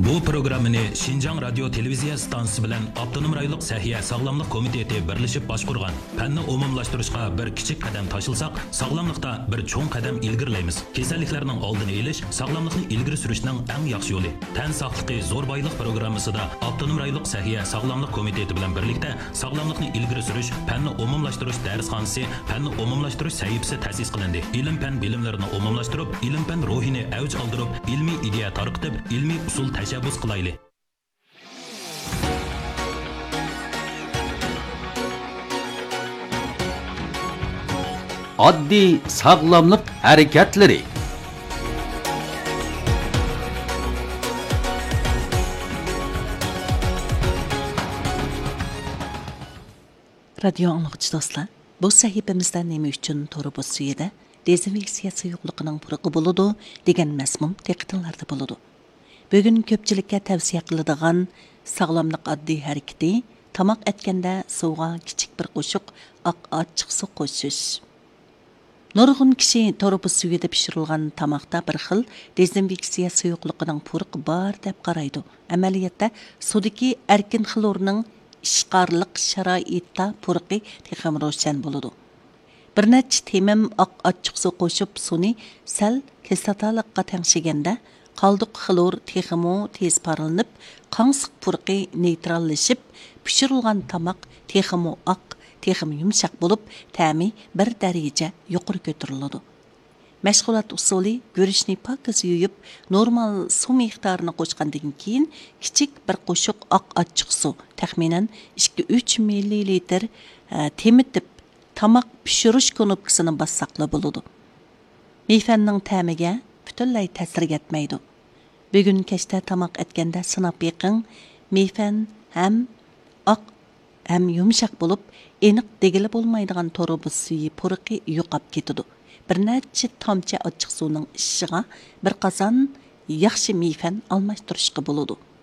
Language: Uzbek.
Bu programmani Şinjan Radyo Televiziya stansiyasi bilan Avtonom rayonluq Sahiya Sog'lomlik komiteti birlashib boshqurgan fanni umumlashtirishga bir kichik qadam tashilsak, sog'lomlikda bir cho'ng qadam ilgirlaymiz. Kasalliklarning oldini olish, sog'lomlikni ilgari surishning eng yaxshi yo'li. Tan sog'ligi zo'r boylik programmasida Avtonom rayonluq Sahiya Sog'lomlik komiteti bilan birlikda sog'lomlikni ilgari surish, fanni umumlashtirish darsxonasi, fanni umumlashtirish sahifasi ta'sis qilindi. Ilm-fan bilimlarini umumlashtirib, ilm-fan ruhini avj oldirib, ilmiy ideya tarqitib, ilmiy usul tashabbus qilayli. Oddiy sog'lomlik harakatlari. Radio anlıqçı dostlar, bu sahifemizde neme üçün toru bu suyeda dezinfeksiya suyuqluğunun purqı buludu degan masmum teqitinlarda buludu. Bugün köpçülükке tavsiye qiladigan sağlamlık oddiy hareketi tamaq etkende suvga kichik bir qo'shiq oq ochiq suv qo'shish. Nurg'un kishi to'rbu suvida pishirilgan tamoqda bir xil dezinfeksiya suyuqligining purqi bor deb qaraydi. Amaliyotda sudagi erkin xlorning ishqorliq sharoitda purqi texam ro'shan bo'ladi. Bir necha temim oq ochiq suv qo'shib suvni sal kislotaliqqa tengshiganda qaldiq xlor texmo tez parilinib, qansiq purqi neytrallashib, pishirilgan tamoq texmo oq, texmo yumshoq bo'lib, ta'mi bir daraja yuqori ko'tariladi. Mashg'ulot usuli go'rishni pokiz yuyib, normal suv miqdorini qo'shgandan keyin kichik bir qo'shiq oq ochiq suv, taxminan 2-3 ml temitib, tamoq pishirish knopkasini bassaqla bo'ladi. Meyfanning ta'miga butunlay ta'sir etmaydi. Bugun kechda tamoq etganda sinab yiqing, meyfan ham oq ham yumshoq bo'lib, aniq degili bo'lmaydigan to'rbu suvi purqi yo'qab ketadi. Bir necha tomchi ochiq suvning ishiga bir qozon yaxshi meyfan almashtirishga bo'ladi.